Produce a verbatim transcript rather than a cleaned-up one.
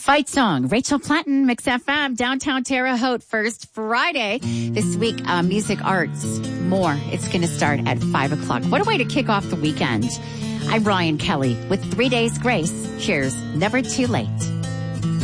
Fight Song, Rachel Platten, Mix F M, downtown Terre Haute, first Friday. This week, uh, music, arts, more. It's going to start at five o'clock. What a way to kick off the weekend. I'm Ryan Kelly with Three Days Grace. Cheers. Never too late.